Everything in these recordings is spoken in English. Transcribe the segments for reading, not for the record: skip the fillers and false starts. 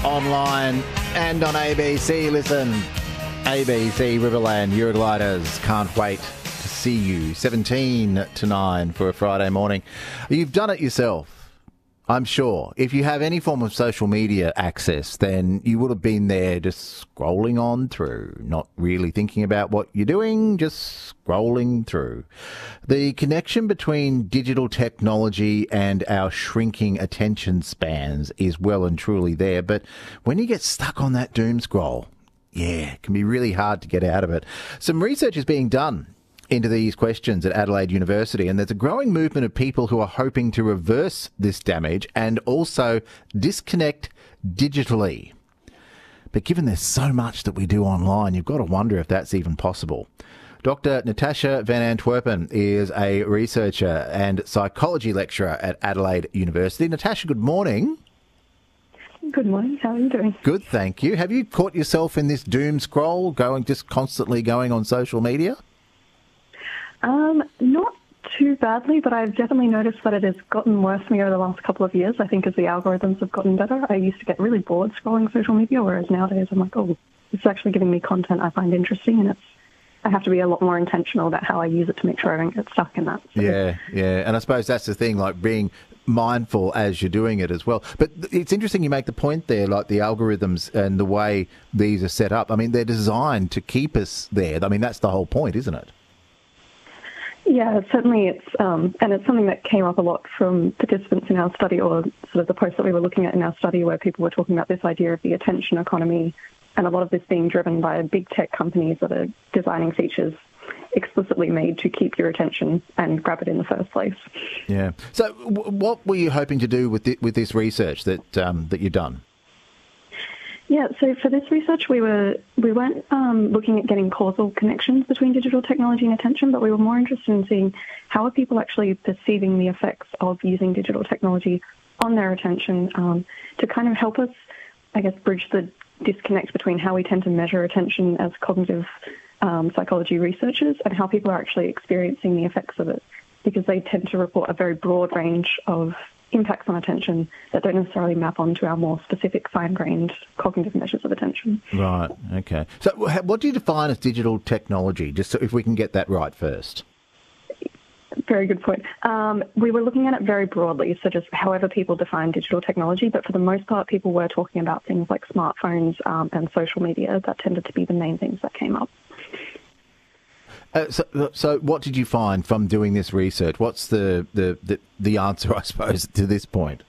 online and on ABC. Listen, ABC Riverland Eurogliders can't wait to see you. 17 to 9 for a Friday morning. You've done it yourself, I'm sure. If you have any form of social media access, then you would have been there just scrolling on through, not really thinking about what you're doing, just scrolling through. The connection between digital technology and our shrinking attention spans is well and truly there, but when you get stuck on that doom scroll, yeah, it can be really hard to get out of it. Some research is being done into these questions at Adelaide University, and there's a growing movement of people who are hoping to reverse this damage and also disconnect digitally. But given there's so much that we do online, you've got to wonder if that's even possible. Dr. Natasha van Antwerpen is a researcher and psychology lecturer at Adelaide University. Natasha, good morning. Good morning. How are you doing? Good, thank you. Have you caught yourself in this doom scroll, constantly going on social media? Not too badly, but I've definitely noticed that it has gotten worse for me over the last couple of years. I think as the algorithms have gotten better, I used to get really bored scrolling social media, whereas nowadays I'm like, oh, it's actually giving me content I find interesting, and I have to be a lot more intentional about how I use it to make sure I don't get stuck in that. So. Yeah. And I suppose that's the thing, like being mindful as you're doing it as well. But it's interesting you make the point there, like the algorithms and the way these are set up. I mean, they're designed to keep us there. I mean, that's the whole point, isn't it? Yeah, certainly it's something that came up a lot from participants in our study, or sort of the posts that we were looking at in our study, where people were talking about this idea of the attention economy, and a lot of this being driven by big tech companies that are designing features explicitly made to keep your attention and grab it in the first place. Yeah. So what were you hoping to do with this research that you've done? Yeah, so for this research, we weren't looking at getting causal connections between digital technology and attention, but we were more interested in seeing how are people actually perceiving the effects of using digital technology on their attention, to kind of help us, I guess, bridge the disconnect between how we tend to measure attention as cognitive psychology researchers and how people are actually experiencing the effects of it, because they tend to report a very broad range of impacts on attention that don't necessarily map onto our more specific fine-grained cognitive measures of attention. Right, okay. So what do you define as digital technology, just so if we can get that right first? Very good point. We were looking at it very broadly, so just however people define digital technology, but for the most part, people were talking about things like smartphones and social media. That tended to be the main things that came up. So what did you find from doing this research? What's the answer, I suppose, to this point?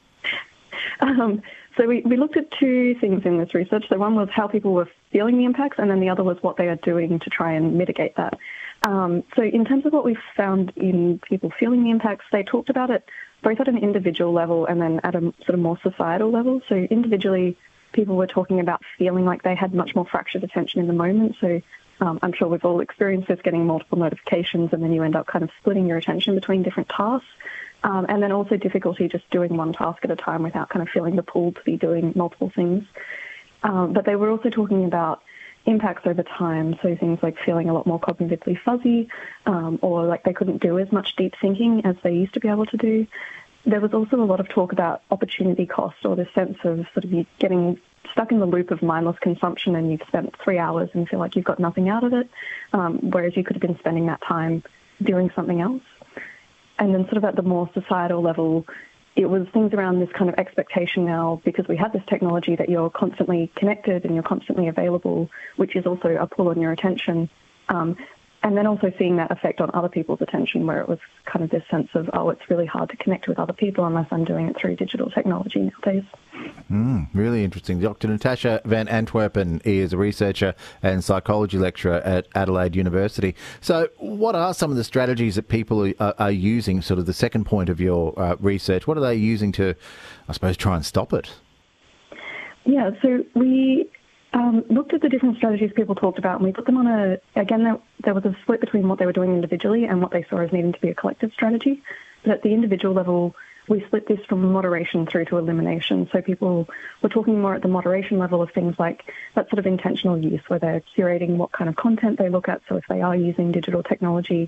So we looked at two things in this research. So one was how people were feeling the impacts, and then the other was what they are doing to try and mitigate that. So in terms of what we found in people feeling the impacts, they talked about it both at an individual level and then at a sort of more societal level. So individually, people were talking about feeling like they had much more fractured attention in the moment. So I'm sure we've all experienced this, getting multiple notifications, and then you end up kind of splitting your attention between different tasks. And then also difficulty just doing one task at a time without kind of feeling the pull to be doing multiple things. But they were also talking about impacts over time, so things like feeling a lot more cognitively fuzzy, or like they couldn't do as much deep thinking as they used to be able to do. There was also a lot of talk about opportunity cost, or the sense of sort of you getting stuck in the loop of mindless consumption and you've spent 3 hours and feel like you've got nothing out of it, whereas you could have been spending that time doing something else. And then sort of at the more societal level, it was things around this kind of expectation now, because we have this technology that you're constantly connected and you're constantly available, which is also a pull on your attention. And then also seeing that effect on other people's attention, where it was kind of this sense of, oh, it's really hard to connect with other people unless I'm doing it through digital technology nowadays. Really interesting. Dr. Natasha van Antwerpen is a researcher and psychology lecturer at Adelaide University. So what are some of the strategies that people are using, sort of the second point of your research? What are they using to, I suppose, try and stop it? Yeah, so we looked at the different strategies people talked about, and we put them on there was a split between what they were doing individually and what they saw as needing to be a collective strategy. But at the individual level, we split this from moderation through to elimination. So people were talking more at the moderation level of things like that sort of intentional use, where they're curating what kind of content they look at. So if they are using digital technology,